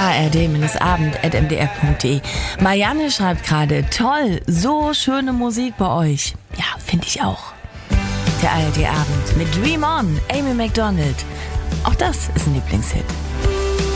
ard-abend@mdr.de. Marianne schreibt gerade, toll, so schöne Musik bei euch. Ja, finde ich auch. Der ARD-Abend mit Dream On, Amy Macdonald. Auch das ist ein Lieblingshit.